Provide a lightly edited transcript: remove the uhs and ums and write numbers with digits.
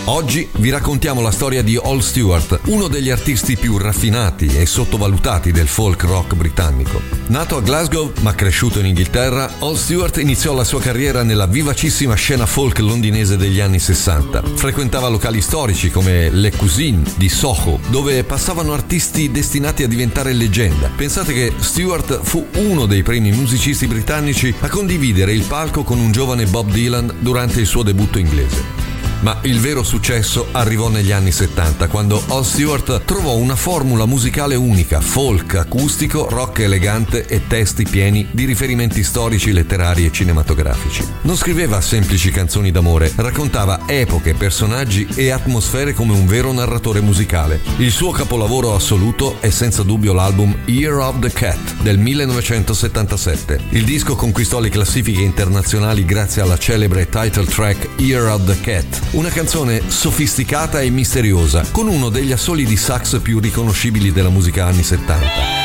Oggi vi raccontiamo la storia di Al Stewart, uno degli artisti più raffinati e sottovalutati del folk rock britannico. Nato a Glasgow ma cresciuto in Inghilterra, Al Stewart iniziò la sua carriera nella vivacissima scena folk londinese degli anni 60. Frequentava locali storici come Le Cuisine di Soho, dove passavano artisti destinati a diventare leggenda. Pensate che Stewart fu uno dei primi musicisti britannici a condividere il palco con un giovane Bob Dylan durante il suo debutto inglese. Ma il vero successo arrivò negli anni 70, quando Al Stewart trovò una formula musicale unica, folk acustico, rock elegante e testi pieni di riferimenti storici, letterari e cinematografici. Non scriveva semplici canzoni d'amore, raccontava epoche, personaggi e atmosfere come un vero narratore musicale. Il suo capolavoro assoluto è senza dubbio l'album Year of the Cat del 1977. Il disco conquistò le classifiche internazionali grazie alla celebre title track Year of the Cat, una canzone sofisticata e misteriosa, con uno degli assoli di sax più riconoscibili della musica anni 70.